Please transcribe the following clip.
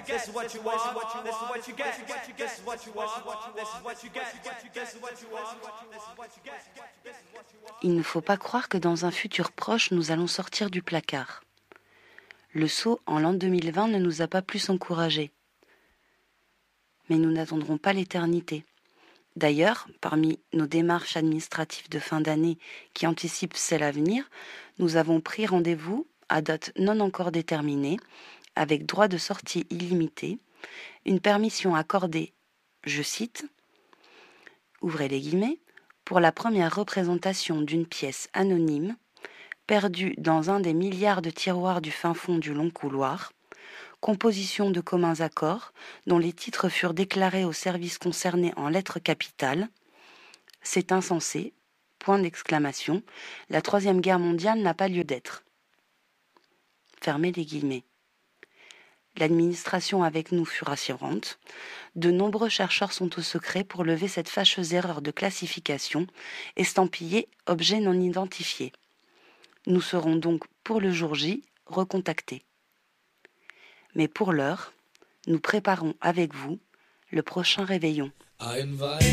Il ne faut pas croire que dans un futur proche, nous allons sortir du placard. Le saut en l'an 2020 ne nous a pas plus encouragés. Mais nous n'attendrons pas l'éternité. D'ailleurs, parmi nos démarches administratives de fin d'année qui anticipent celles à venir, nous avons pris rendez-vous à date non encore déterminée, avec droit de sortie illimité, une permission accordée, je cite, ouvrez les guillemets, pour la première représentation d'une pièce anonyme, perdue dans un des milliards de tiroirs du fin fond du long couloir, composition de communs accords, dont les titres furent déclarés aux services concernés en lettres capitales. C'est insensé, point d'exclamation, la Troisième Guerre mondiale n'a pas lieu d'être. Fermez les guillemets. L'administration avec nous fut rassurante. De nombreux chercheurs sont au secret pour lever cette fâcheuse erreur de classification, estampillée objet non identifié. Nous serons donc, pour le jour J, recontactés. Mais pour l'heure, nous préparons avec vous le prochain réveillon.